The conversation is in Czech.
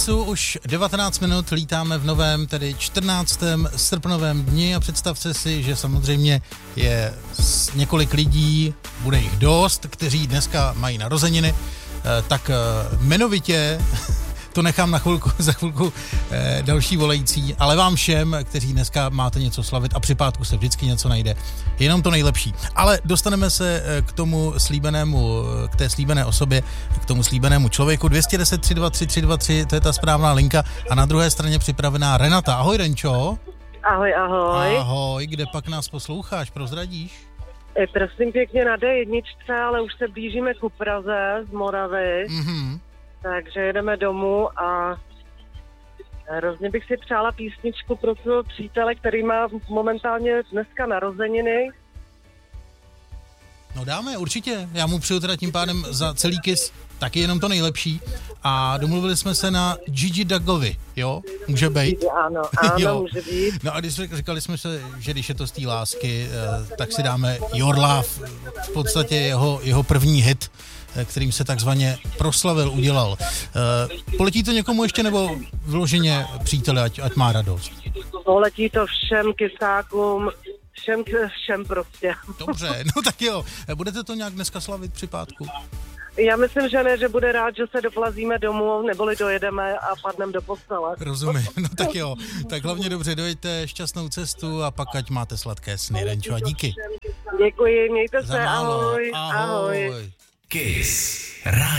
Kissu už 19 minut lítáme v novém, tedy 14. srpnovém dni a představte si, že samozřejmě je několik lidí, bude jich dost, kteří dneska mají narozeniny, tak jmenovitě to nechám na chvilku, za chvilku další volající, ale vám všem, kteří dneska máte něco slavit a při pátku se vždycky něco najde, jenom to nejlepší. Ale dostaneme se k tomu slíbenému, k té slíbené osobě, k tomu slíbenému člověku. 210 323 323, to je ta správná linka a na druhé straně připravená Renata. Ahoj, Renčo. Ahoj, ahoj. Ahoj, kde pak nás posloucháš, prozradíš? Prosím pěkně na D1, ale už se blížíme ku Praze z Moravy. Mhm. Takže jedeme domů a hrozně bych si přála písničku pro svého přítele, který má momentálně dneska narozeniny. No dáme, určitě. Já mu přeju teda tím pádem za celý Kiss taky jenom to nejlepší. A domluvili jsme se na Gigi Dagovi, jo? Může být? Ano, může být. No a když říkali jsme se, že když je to z té lásky, tak si dáme Your Love, v podstatě jeho první hit, kterým se takzvaně proslavil, udělal. Poletí to někomu ještě nebo vyloženě příteli, ať má radost? Poletí to všem kysákům, všem prostě. Dobře, no tak jo. Budete to nějak dneska slavit při pátku? Já myslím, že ne, že bude rád, že se doplazíme domů, neboli dojedeme a padneme do postele. Rozumím, no tak jo. Tak hlavně dobře, dojďte šťastnou cestu a pak ať máte sladké sny, Renčo, a díky. Děkuji, mějte se, Za málo. ahoj. Ahoj. Kiss.